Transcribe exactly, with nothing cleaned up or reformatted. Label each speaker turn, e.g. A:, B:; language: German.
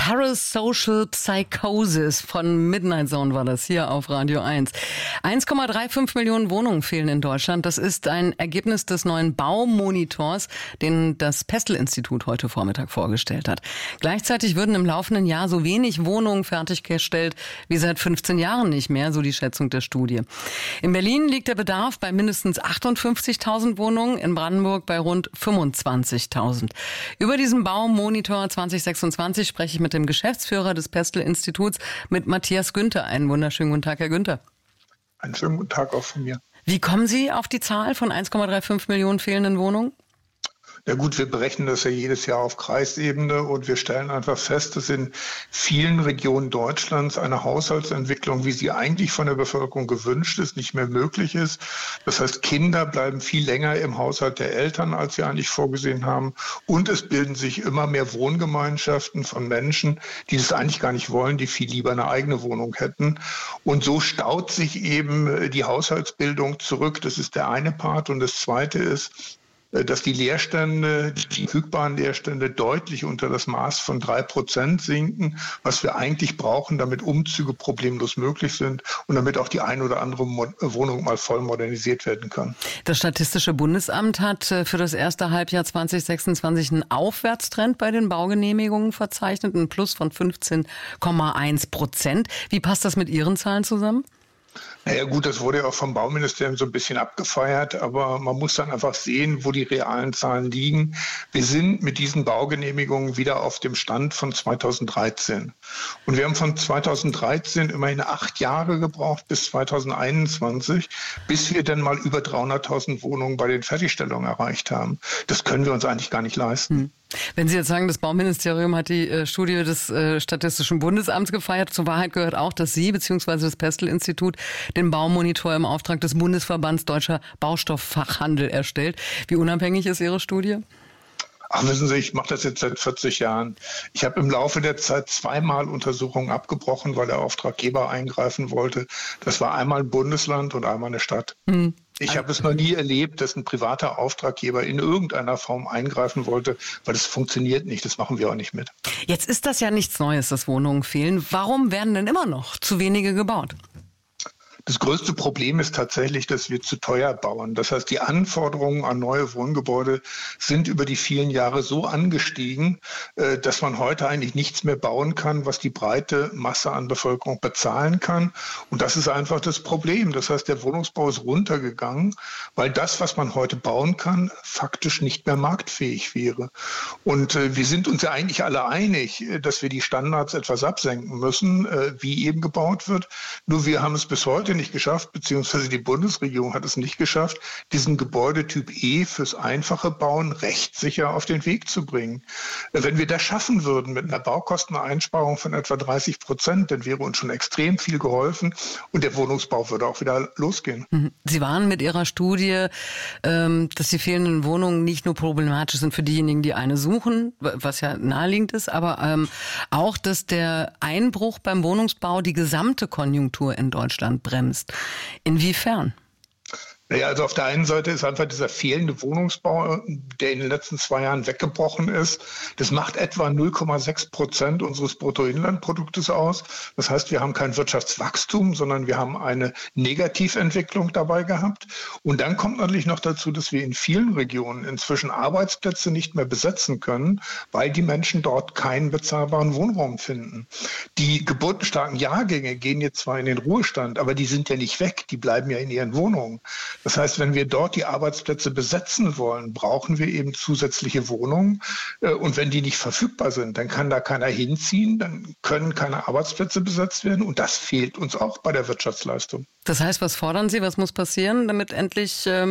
A: Parasocial Psychosis von Midnight Zone war das hier auf Radio eins. eins Komma fünfunddreißig Millionen Wohnungen fehlen in Deutschland. Das ist ein Ergebnis des neuen Baumonitors, den das Pestel-Institut heute Vormittag vorgestellt hat. Gleichzeitig würden im laufenden Jahr so wenig Wohnungen fertiggestellt wie seit fünfzehn Jahren nicht mehr, so die Schätzung der Studie. In Berlin liegt der Bedarf bei mindestens achtundfünfzigtausend Wohnungen, in Brandenburg bei rund fünfundzwanzigtausend. Über diesen Baumonitor zwanzig sechsundzwanzig spreche ich mit dem Geschäftsführer des Pestel-Instituts, mit Matthias Günther. Einen wunderschönen guten Tag, Herr Günther.
B: Einen schönen guten Tag auch von mir.
A: Wie kommen Sie auf die Zahl von eins Komma fünfunddreißig Millionen fehlenden Wohnungen?
B: Ja gut, wir berechnen das ja jedes Jahr auf Kreisebene und wir stellen einfach fest, dass in vielen Regionen Deutschlands eine Haushaltsentwicklung, wie sie eigentlich von der Bevölkerung gewünscht ist, nicht mehr möglich ist. Das heißt, Kinder bleiben viel länger im Haushalt der Eltern, als sie eigentlich vorgesehen haben. Und es bilden sich immer mehr Wohngemeinschaften von Menschen, die das eigentlich gar nicht wollen, die viel lieber eine eigene Wohnung hätten. Und so staut sich eben die Haushaltsbildung zurück. Das ist der eine Part. Und das zweite ist, dass die Leerstände, die verfügbaren Leerstände deutlich unter das Maß von drei Prozent sinken, was wir eigentlich brauchen, damit Umzüge problemlos möglich sind und damit auch die ein oder andere Wohnung mal voll modernisiert werden kann.
A: Das Statistische Bundesamt hat für das erste Halbjahr zwanzig sechsundzwanzig einen Aufwärtstrend bei den Baugenehmigungen verzeichnet, ein Plus von fünfzehn Komma eins Prozent. Wie passt das mit Ihren Zahlen zusammen?
B: Naja gut, das wurde ja auch vom Bauministerium so ein bisschen abgefeiert, aber man muss dann einfach sehen, wo die realen Zahlen liegen. Wir sind mit diesen Baugenehmigungen wieder auf dem Stand von zweitausenddreizehn. Und wir haben von zweitausenddreizehn immerhin acht Jahre gebraucht bis zweitausendeinundzwanzig, bis wir dann mal über dreihunderttausend Wohnungen bei den Fertigstellungen erreicht haben. Das können wir uns eigentlich gar nicht leisten.
A: Hm. Wenn Sie jetzt sagen, das Bauministerium hat die äh, Studie des äh, Statistischen Bundesamts gefeiert, zur Wahrheit gehört auch, dass Sie bzw. das Pestel-Institut den Baumonitor im Auftrag des Bundesverbands Deutscher Baustofffachhandel erstellt. Wie unabhängig ist Ihre Studie?
B: Ach, wissen Sie, ich mache das jetzt seit vierzig Jahren. Ich habe im Laufe der Zeit zweimal Untersuchungen abgebrochen, weil der Auftraggeber eingreifen wollte. Das war einmal ein Bundesland und einmal eine Stadt. Hm. Ich habe es noch nie erlebt, dass ein privater Auftraggeber in irgendeiner Form eingreifen wollte, weil das funktioniert nicht. Das machen wir auch nicht mit.
A: Jetzt ist das ja nichts Neues, dass Wohnungen fehlen. Warum werden denn immer noch zu wenige gebaut?
B: Das größte Problem ist tatsächlich, dass wir zu teuer bauen. Das heißt, die Anforderungen an neue Wohngebäude sind über die vielen Jahre so angestiegen, dass man heute eigentlich nichts mehr bauen kann, was die breite Masse an Bevölkerung bezahlen kann. Und das ist einfach das Problem. Das heißt, der Wohnungsbau ist runtergegangen, weil das, was man heute bauen kann, faktisch nicht mehr marktfähig wäre. Und wir sind uns ja eigentlich alle einig, dass wir die Standards etwas absenken müssen, wie eben gebaut wird. Nur wir haben es bis heute nicht geschafft, beziehungsweise die Bundesregierung hat es nicht geschafft, diesen Gebäudetyp E fürs einfache Bauen rechtssicher auf den Weg zu bringen. Wenn wir das schaffen würden mit einer Baukosteneinsparung von etwa dreißig Prozent, dann wäre uns schon extrem viel geholfen und der Wohnungsbau würde auch wieder losgehen.
A: Sie waren mit Ihrer Studie, dass die fehlenden Wohnungen nicht nur problematisch sind für diejenigen, die eine suchen, was ja naheliegend ist, aber auch, dass der Einbruch beim Wohnungsbau die gesamte Konjunktur in Deutschland bremst. Inwiefern?
B: Naja, also auf der einen Seite ist einfach dieser fehlende Wohnungsbau, der in den letzten zwei Jahren weggebrochen ist. Das macht etwa null Komma sechs Prozent unseres Bruttoinlandproduktes aus. Das heißt, wir haben kein Wirtschaftswachstum, sondern wir haben eine Negativentwicklung dabei gehabt. Und dann kommt natürlich noch dazu, dass wir in vielen Regionen inzwischen Arbeitsplätze nicht mehr besetzen können, weil die Menschen dort keinen bezahlbaren Wohnraum finden. Die geburtenstarken Jahrgänge gehen jetzt zwar in den Ruhestand, aber die sind ja nicht weg, die bleiben ja in ihren Wohnungen. Das heißt, wenn wir dort die Arbeitsplätze besetzen wollen, brauchen wir eben zusätzliche Wohnungen. Und wenn die nicht verfügbar sind, dann kann da keiner hinziehen, dann können keine Arbeitsplätze besetzt werden. Und das fehlt uns auch bei der Wirtschaftsleistung.
A: Das heißt, was fordern Sie? Was muss passieren, damit endlich